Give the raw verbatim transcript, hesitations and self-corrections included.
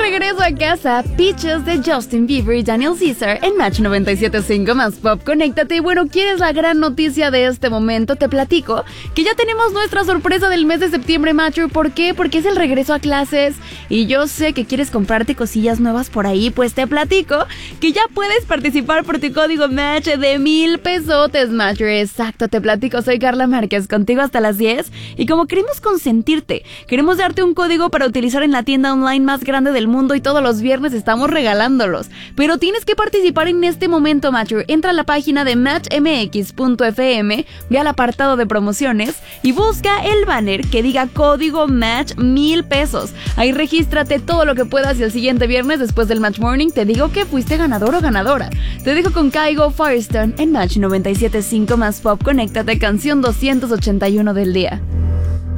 regreso a casa, Peaches de Justin Bieber y Daniel Caesar en Match noventa y siete punto cinco más Pop. Conéctate. Y bueno, ¿quieres la gran noticia de este momento? Te platico que ya tenemos nuestra sorpresa del mes de septiembre, Matcher. ¿Por qué? Porque es el regreso a clases y yo sé que quieres comprarte cosillas nuevas por ahí. Pues te platico que ya puedes participar por tu código Match de mil pesotes, Matcher. Exacto, te platico. Soy Carla Márquez, contigo hasta las diez. Y como queremos consentirte, queremos darte un código para utilizar en la tienda online más grande del mundo y todos los viernes estamos regalándolos. Pero tienes que participar en este momento, Matcher. Entra a la página de match m x punto f m, ve al apartado de promociones y busca el banner que diga código Match mil pesos. Ahí regístrate todo lo que puedas y el siguiente viernes después del Match Morning te digo que fuiste ganador o ganadora. Te dejo con Kygo Firestone en Match noventa y siete punto cinco más Pop. Conéctate, canción doscientos ochenta y uno del día.